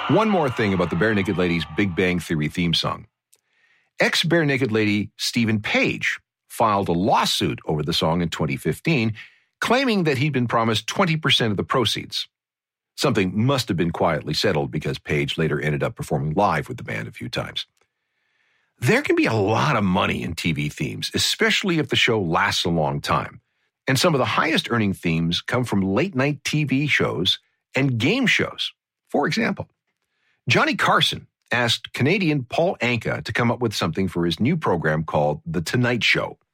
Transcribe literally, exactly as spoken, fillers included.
One more thing about the Bare Naked Ladies' Big Bang Theory theme song. Ex-Bare Naked Lady Stephen Page filed a lawsuit over the song in twenty fifteen, claiming that he'd been promised twenty percent of the proceeds. Something must have been quietly settled because Page later ended up performing live with the band a few times. There can be a lot of money in T V themes, especially if the show lasts a long time. And some of the highest earning themes come from late-night T V shows and game shows. For example, Johnny Carson asked Canadian Paul Anka to come up with something for his new program called The Tonight Show.